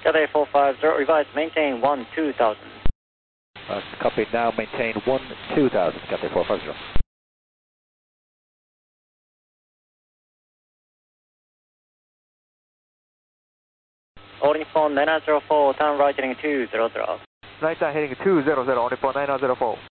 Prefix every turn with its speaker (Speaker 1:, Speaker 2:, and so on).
Speaker 1: Cathay 450, revise, maintain 1-2000.
Speaker 2: Copy now, maintain 1-2000, Cathay 450.
Speaker 1: All Nippon 904, turn right heading 200.
Speaker 2: Right turn heading 200, All Nippon 904.